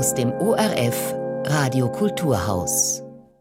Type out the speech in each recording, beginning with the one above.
aus dem ORF Radio Kulturhaus.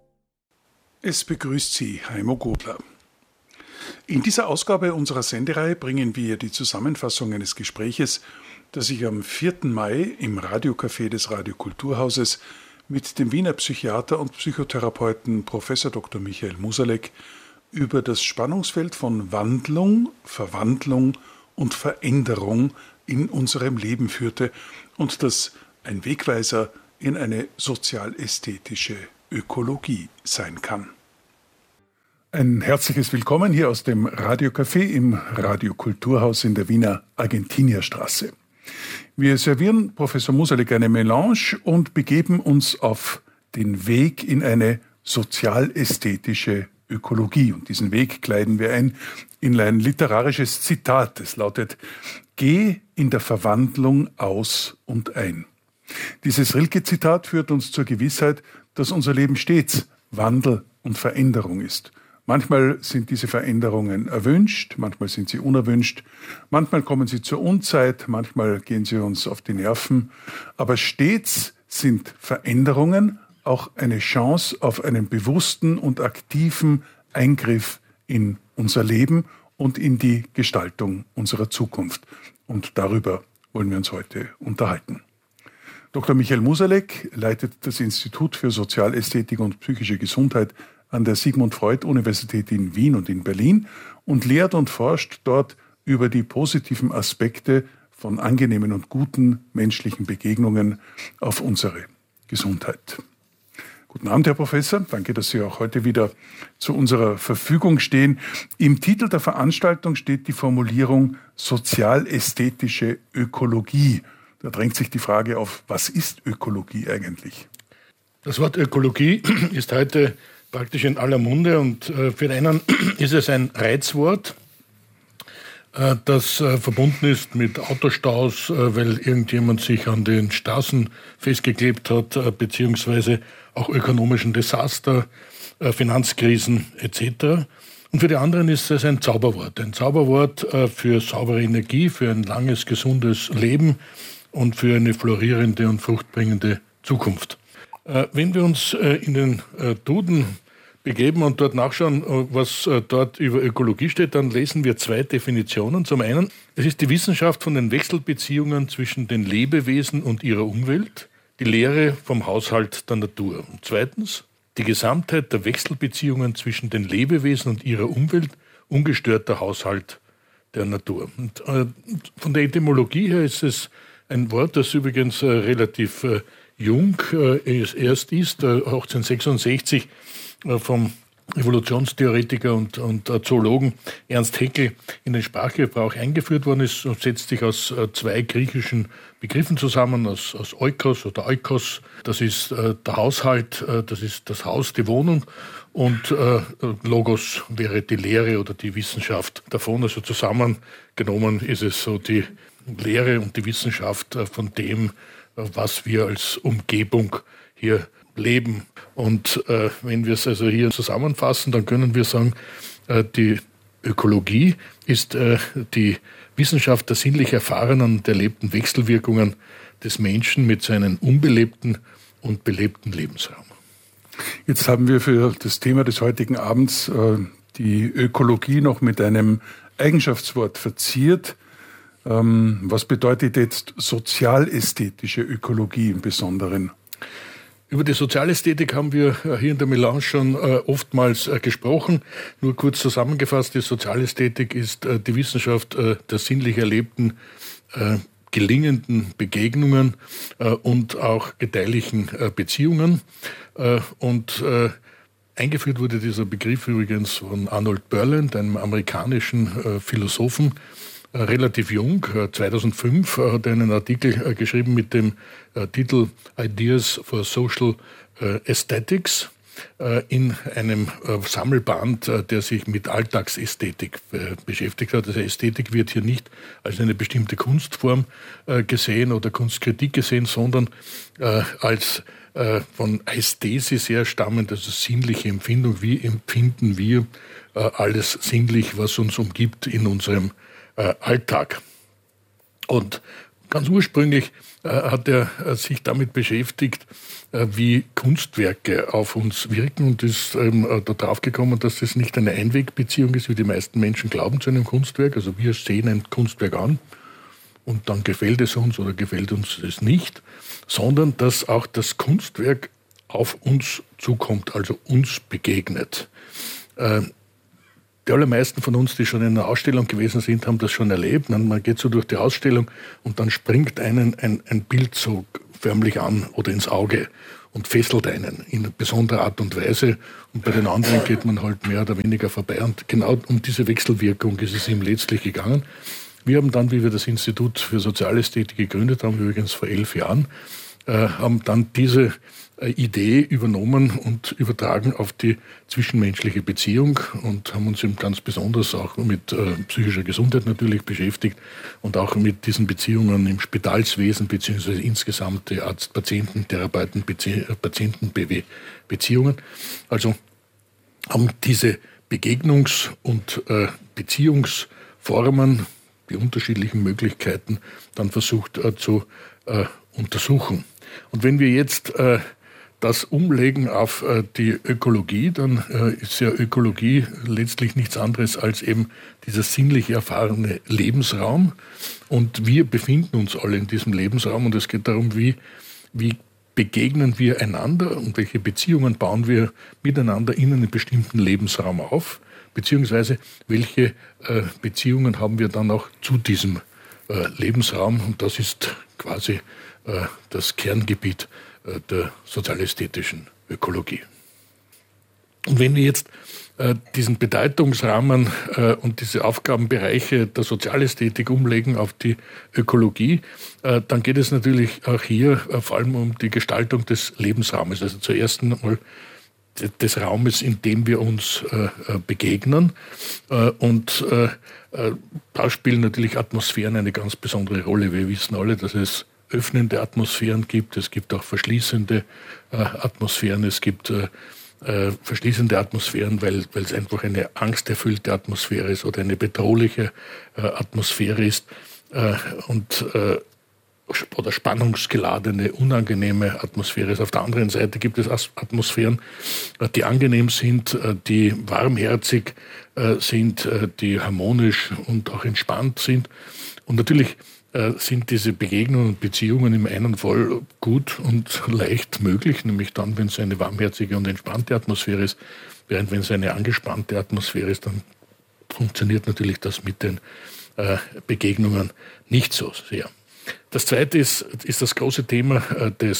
Es begrüßt Sie Heimo Godler. In dieser Ausgabe unserer Sendereihe bringen wir die Zusammenfassung eines Gespräches, das ich am 4. Mai im Radiocafé des Radio Kulturhauses mit dem Wiener Psychiater und Psychotherapeuten Prof. Dr. Michael Musalek über das Spannungsfeld von Wandlung, Verwandlung und Veränderung in unserem Leben führte und das ein Wegweiser in eine sozialästhetische Ökologie sein kann. Ein herzliches Willkommen hier aus dem Radiocafé im Radio Kulturhaus in der Wiener Argentinierstraße. Wir servieren Professor Musalek eine Melange und begeben uns auf den Weg in eine sozialästhetische Ökologie. Und diesen Weg kleiden wir ein in ein literarisches Zitat. Es lautet: Geh in der Verwandlung aus und ein. Dieses Rilke-Zitat führt uns zur Gewissheit, dass unser Leben stets Wandel und Veränderung ist. Manchmal sind diese Veränderungen erwünscht, manchmal sind sie unerwünscht, manchmal kommen sie zur Unzeit, manchmal gehen sie uns auf die Nerven. Aber stets sind Veränderungen auch eine Chance auf einen bewussten und aktiven Eingriff in unser Leben und in die Gestaltung unserer Zukunft. Und darüber wollen wir uns heute unterhalten. Dr. Michael Musalek leitet das Institut für Sozialästhetik und psychische Gesundheit an der Sigmund Freud Universität in Wien und in Berlin und lehrt und forscht dort über die positiven Aspekte von angenehmen und guten menschlichen Begegnungen auf unsere Gesundheit. Guten Abend, Herr Professor. Danke, dass Sie auch heute wieder zu unserer Verfügung stehen. Im Titel der Veranstaltung steht die Formulierung sozialästhetische Ökologie. Da drängt sich die Frage auf, was ist Ökologie eigentlich? Das Wort Ökologie ist heute praktisch in aller Munde und für einen ist es ein Reizwort, das verbunden ist mit Autostaus, weil irgendjemand sich an den Straßen festgeklebt hat, beziehungsweise auch ökonomischen Desaster, Finanzkrisen etc. Und für die anderen ist es ein Zauberwort für saubere Energie, für ein langes, gesundes Leben und für eine florierende und fruchtbringende Zukunft. Wenn wir uns in den Duden begeben und dort nachschauen, was dort über Ökologie steht, dann lesen wir zwei Definitionen. Zum einen, es ist die Wissenschaft von den Wechselbeziehungen zwischen den Lebewesen und ihrer Umwelt, die Lehre vom Haushalt der Natur. Und zweitens, die Gesamtheit der Wechselbeziehungen zwischen den Lebewesen und ihrer Umwelt, ungestörter Haushalt der Natur. Und von der Etymologie her ist es ein Wort, das übrigens relativ jung erst ist, 1866 vom Evolutionstheoretiker und Zoologen Ernst Haeckel in den Sprachgebrauch eingeführt worden ist und setzt sich aus zwei griechischen Begriffen zusammen, aus Oikos oder Oikos, das ist der Haushalt, das ist das Haus, die Wohnung, und Logos wäre die Lehre oder die Wissenschaft davon. Also zusammengenommen ist es so die Lehre und die Wissenschaft von dem, was wir als Umgebung hier leben. Und wenn wir es also hier zusammenfassen, dann können wir sagen, die Ökologie ist die Wissenschaft der sinnlich erfahrenen und erlebten Wechselwirkungen des Menschen mit seinem unbelebten und belebten Lebensraum. Jetzt haben wir für das Thema des heutigen Abends die Ökologie noch mit einem Eigenschaftswort verziert. Was bedeutet jetzt sozialästhetische Ökologie im Besonderen? Über die Sozialästhetik haben wir hier in der Melange schon oftmals gesprochen. Nur kurz zusammengefasst, die Sozialästhetik ist die Wissenschaft der sinnlich erlebten, gelingenden Begegnungen und auch gedeihlichen Beziehungen. Und eingeführt wurde dieser Begriff übrigens von Arnold Burland, einem amerikanischen Philosophen, relativ jung, 2005, hat er einen Artikel geschrieben mit dem Titel Ideas for Social Aesthetics in einem Sammelband, der sich mit Alltagsästhetik beschäftigt hat. Also Ästhetik wird hier nicht als eine bestimmte Kunstform gesehen oder Kunstkritik gesehen, sondern als von Ästhesis her stammend, also sinnliche Empfindung. Wie empfinden wir alles sinnlich, was uns umgibt in unserem Alltag? Und Ganz ursprünglich hat er sich damit beschäftigt, wie Kunstwerke auf uns wirken und ist darauf gekommen, dass das nicht eine Einwegbeziehung ist, wie die meisten Menschen glauben zu einem Kunstwerk. Also wir sehen ein Kunstwerk an und dann gefällt es uns oder gefällt uns es nicht, sondern dass auch das Kunstwerk auf uns zukommt, also uns begegnet. Die allermeisten von uns, die schon in einer Ausstellung gewesen sind, haben das schon erlebt. Man geht so durch die Ausstellung und dann springt einen ein Bild so förmlich an oder ins Auge und fesselt einen in besonderer Art und Weise. Und bei den anderen geht man halt mehr oder weniger vorbei. Und genau um diese Wechselwirkung ist es ihm letztlich gegangen. Wir haben dann, wie wir das Institut für Sozialästhetik gegründet haben, übrigens vor 11 Jahren, haben dann diese Idee übernommen und übertragen auf die zwischenmenschliche Beziehung und haben uns eben ganz besonders auch mit psychischer Gesundheit natürlich beschäftigt und auch mit diesen Beziehungen im Spitalswesen beziehungsweise insgesamt die Arzt-Patienten, Therapeuten-Patienten-Beziehungen. Also haben diese Begegnungs- und Beziehungsformen, die unterschiedlichen Möglichkeiten, dann versucht zu untersuchen. Und wenn wir jetzt das umlegen auf die Ökologie, dann ist ja Ökologie letztlich nichts anderes als eben dieser sinnlich erfahrene Lebensraum. Und wir befinden uns alle in diesem Lebensraum und es geht darum, wie begegnen wir einander und welche Beziehungen bauen wir miteinander in einem bestimmten Lebensraum auf, beziehungsweise welche Beziehungen haben wir dann auch zu diesem Lebensraum. Und das ist quasi das Kerngebiet der sozialästhetischen Ökologie. Und wenn wir jetzt diesen Bedeutungsrahmen und diese Aufgabenbereiche der Sozialästhetik umlegen auf die Ökologie, dann geht es natürlich auch hier vor allem um die Gestaltung des Lebensraumes. Also zuerst einmal des Raumes, in dem wir uns begegnen. Und da spielen natürlich Atmosphären eine ganz besondere Rolle. Wir wissen alle, dass es öffnende Atmosphären gibt, es gibt auch verschließende Atmosphären, es gibt verschließende Atmosphären, weil es einfach eine angsterfüllte Atmosphäre ist oder eine bedrohliche Atmosphäre ist oder spannungsgeladene, unangenehme Atmosphäre ist. Auf der anderen Seite gibt es Atmosphären, die angenehm sind, die warmherzig sind, die harmonisch und auch entspannt sind. Und natürlich sind diese Begegnungen und Beziehungen im einen Fall gut und leicht möglich, nämlich dann, wenn es eine warmherzige und entspannte Atmosphäre ist, während wenn es eine angespannte Atmosphäre ist, dann funktioniert natürlich das mit den Begegnungen nicht so sehr. Das Zweite ist das große Thema der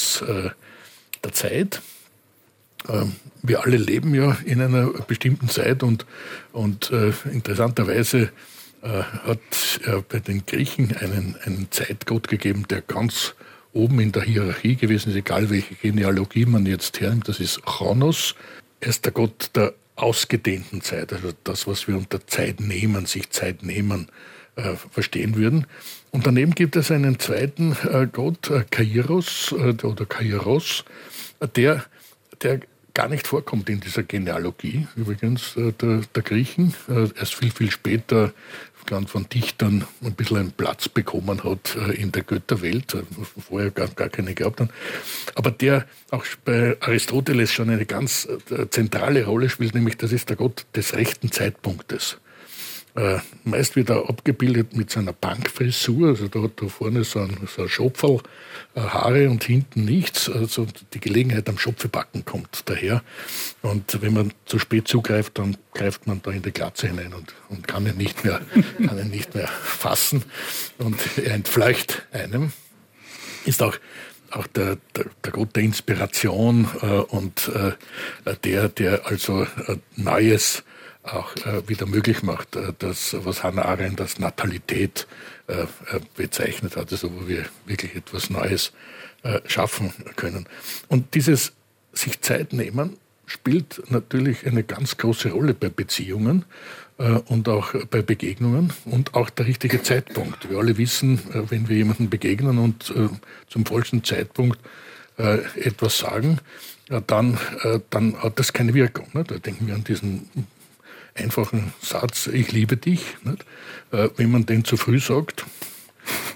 Zeit. Wir alle leben ja in einer bestimmten Zeit und interessanterweise hat bei den Griechen einen Zeitgott gegeben, der ganz oben in der Hierarchie gewesen ist, egal welche Genealogie man jetzt hernimmt, das ist Chronos. Er ist der Gott der ausgedehnten Zeit, also das, was wir unter Zeit nehmen, sich Zeit nehmen, verstehen würden. Und daneben gibt es einen zweiten Gott, Kairos oder Kairos, der gar nicht vorkommt in dieser Genealogie, übrigens der Griechen. Erst viel, viel später von Dichtern ein bisschen einen Platz bekommen hat in der Götterwelt, vorher gar keine gehabt haben. Aber der auch bei Aristoteles schon eine ganz zentrale Rolle spielt, nämlich das ist der Gott des rechten Zeitpunktes. Meist wird er abgebildet mit seiner Bankfrisur, also da hat da vorne so ein Schopferl, Haare und hinten nichts. Also die Gelegenheit am Schopfebacken kommt daher. Und wenn man zu spät zugreift, dann greift man da in die Glatze hinein und kann ihn nicht mehr fassen. Und er entfleucht einem. Ist auch der Gott der Inspiration und der also Neues auch wieder möglich macht, das, was Hannah Arendt als Natalität bezeichnet hat, also wo wir wirklich etwas Neues schaffen können. Und dieses sich Zeit nehmen spielt natürlich eine ganz große Rolle bei Beziehungen und auch bei Begegnungen und auch der richtige Zeitpunkt. Wir alle wissen, wenn wir jemandem begegnen und zum falschen Zeitpunkt etwas sagen, dann hat das keine Wirkung. Ne? Da denken wir an diesen einfachen Satz, ich liebe dich. Nicht? Wenn man den zu früh sagt,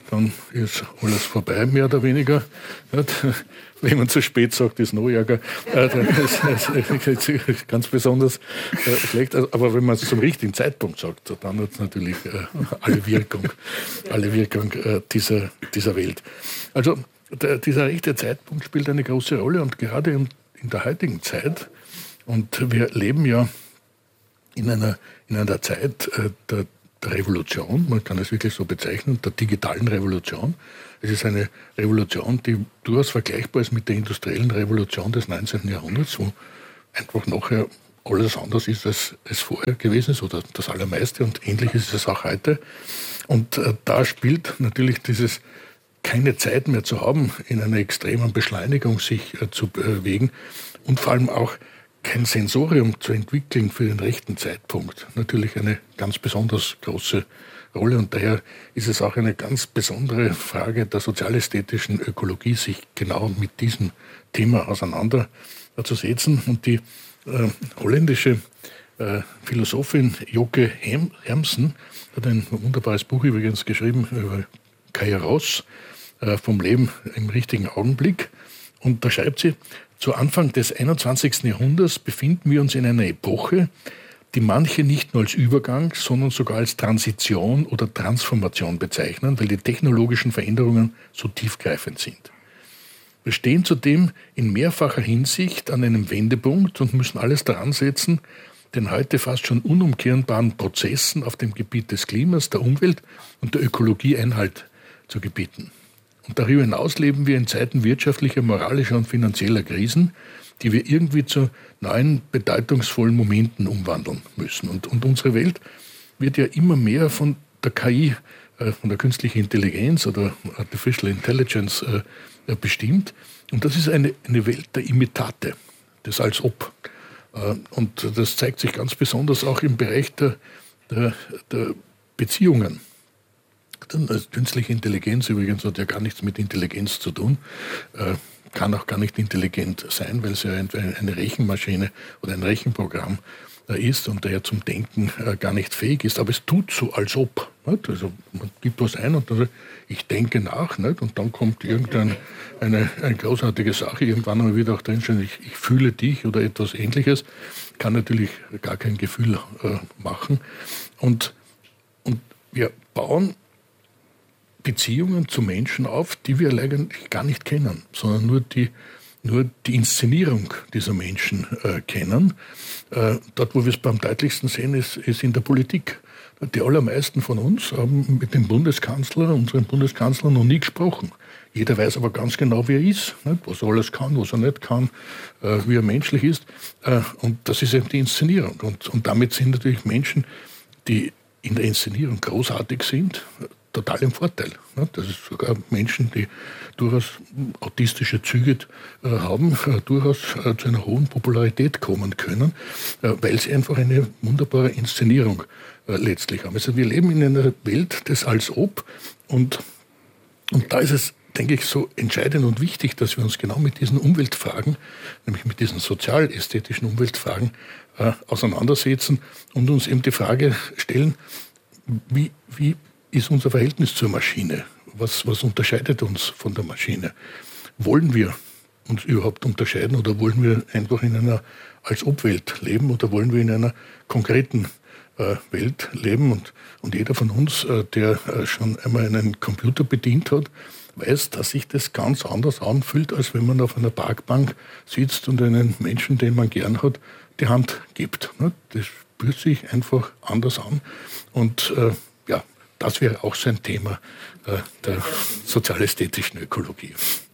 dann ist alles vorbei, mehr oder weniger. Wenn man zu spät sagt, ist noch ärger. Das ist ganz besonders schlecht. Aber wenn man es zum richtigen Zeitpunkt sagt, dann hat es natürlich alle Wirkung dieser Welt. Also dieser rechte Zeitpunkt spielt eine große Rolle und gerade in der heutigen Zeit, und wir leben ja in einer Zeit der Revolution, man kann es wirklich so bezeichnen, der digitalen Revolution. Es ist eine Revolution, die durchaus vergleichbar ist mit der industriellen Revolution des 19. Jahrhunderts, wo einfach nachher alles anders ist, als es vorher gewesen ist, oder das Allermeiste, und ähnlich ist es auch heute. Und da spielt natürlich dieses keine Zeit mehr zu haben, in einer extremen Beschleunigung sich zu bewegen und vor allem auch kein Sensorium zu entwickeln für den rechten Zeitpunkt. Natürlich eine ganz besonders große Rolle, und daher ist es auch eine ganz besondere Frage der sozialästhetischen Ökologie, sich genau mit diesem Thema auseinanderzusetzen. Und die holländische Philosophin Joke Hermsen hat ein wunderbares Buch übrigens geschrieben über Kairos, vom Leben im richtigen Augenblick. Und da schreibt sie, zu Anfang des 21. Jahrhunderts befinden wir uns in einer Epoche, die manche nicht nur als Übergang, sondern sogar als Transition oder Transformation bezeichnen, weil die technologischen Veränderungen so tiefgreifend sind. Wir stehen zudem in mehrfacher Hinsicht an einem Wendepunkt und müssen alles daran setzen, den heute fast schon unumkehrbaren Prozessen auf dem Gebiet des Klimas, der Umwelt und der Ökologie Einhalt zu gebieten. Und darüber hinaus leben wir in Zeiten wirtschaftlicher, moralischer und finanzieller Krisen, die wir irgendwie zu neuen, bedeutungsvollen Momenten umwandeln müssen. Und unsere Welt wird ja immer mehr von der KI, von der künstlichen Intelligenz oder Artificial Intelligence bestimmt. Und das ist eine Welt der Imitate, des Als-Ob. Und das zeigt sich ganz besonders auch im Bereich der Beziehungen. Künstliche Intelligenz übrigens hat ja gar nichts mit Intelligenz zu tun, kann auch gar nicht intelligent sein, weil es ja eine Rechenmaschine oder ein Rechenprogramm ist und daher zum Denken gar nicht fähig ist. Aber es tut so, als ob. Nicht? Also man gibt was ein und dann, ich denke nach, nicht? Und dann kommt eine großartige Sache. Irgendwann haben wir wieder auch drinstehen, ich fühle dich oder etwas Ähnliches. Kann natürlich gar kein Gefühl machen. Und wir bauen Beziehungen zu Menschen auf, die wir eigentlich gar nicht kennen, sondern nur die Inszenierung dieser Menschen kennen. Dort, wo wir es beim deutlichsten sehen, ist in der Politik. Die allermeisten von uns haben mit dem Bundeskanzler, unserem Bundeskanzler, noch nie gesprochen. Jeder weiß aber ganz genau, wie er ist, nicht? Was er alles kann, was er nicht kann, wie er menschlich ist. Und das ist eben die Inszenierung. Und damit sind natürlich Menschen, die in der Inszenierung großartig sind, total im Vorteil. Das ist sogar Menschen, die durchaus autistische Züge haben, durchaus zu einer hohen Popularität kommen können, weil sie einfach eine wunderbare Inszenierung letztlich haben. Also wir leben in einer Welt des Als-Ob und da ist es, denke ich, so entscheidend und wichtig, dass wir uns genau mit diesen Umweltfragen, nämlich mit diesen sozial-ästhetischen Umweltfragen auseinandersetzen und uns eben die Frage stellen, wie ist unser Verhältnis zur Maschine? Was unterscheidet uns von der Maschine? Wollen wir uns überhaupt unterscheiden oder wollen wir einfach in einer Als-Ob-Welt leben oder wollen wir in einer konkreten Welt leben? Und jeder von uns, der schon einmal einen Computer bedient hat, weiß, dass sich das ganz anders anfühlt, als wenn man auf einer Parkbank sitzt und einen Menschen, den man gern hat, die Hand gibt. Das spürt sich einfach anders an. Und das wäre auch so ein Thema der sozialästhetischen Ökologie.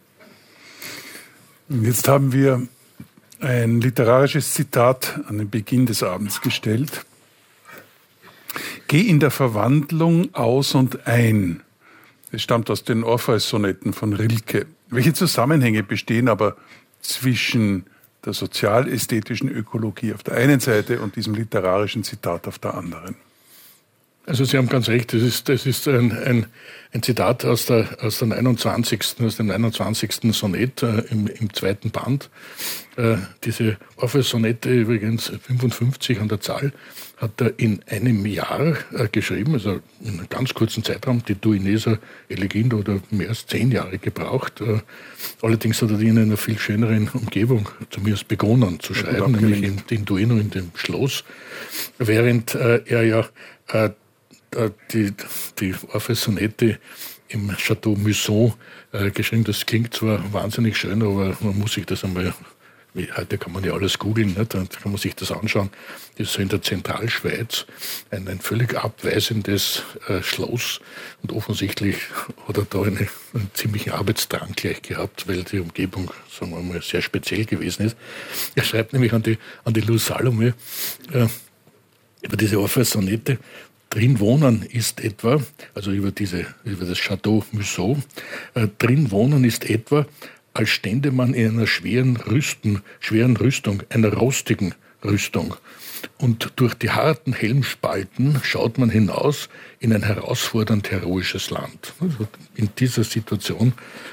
Jetzt haben wir ein literarisches Zitat an den Beginn des Abends gestellt. Geh in der Verwandlung aus und ein. Es stammt aus den Orpheus-Sonetten von Rilke. Welche Zusammenhänge bestehen aber zwischen der sozialästhetischen Ökologie auf der einen Seite und diesem literarischen Zitat auf der anderen? Also Sie haben ganz recht, das ist ein Zitat aus dem 29. Sonett im zweiten Band. Diese Orpheus-Sonette, übrigens 55 an der Zahl, hat er in einem Jahr geschrieben, also in einem ganz kurzen Zeitraum. Die Duineser Elegien oder mehr als 10 Jahre gebraucht. Allerdings hat er die in einer viel schöneren Umgebung zumindest begonnen zu schreiben, nämlich in Duino, in dem Schloss, während er ja die Orpheus-Sonette im Château Musson geschrieben. Das klingt zwar wahnsinnig schön, aber man muss sich das einmal, heute kann man ja alles googeln, nicht? Dann kann man sich das anschauen. Das ist so in der Zentralschweiz ein völlig abweisendes Schloss, und offensichtlich hat er da einen ziemlichen Arbeitsdrang gleich gehabt, weil die Umgebung, sagen wir mal, sehr speziell gewesen ist. Er schreibt nämlich an die Lou Salome über diese Orpheus-Sonette: Drin wohnen ist etwa, also über das Château Musson, drin wohnen ist etwa, als stände man in einer schweren Rüstung, einer rostigen Rüstung. Und durch die harten Helmspalten schaut man hinaus in ein herausfordernd heroisches Land. Also in dieser Situation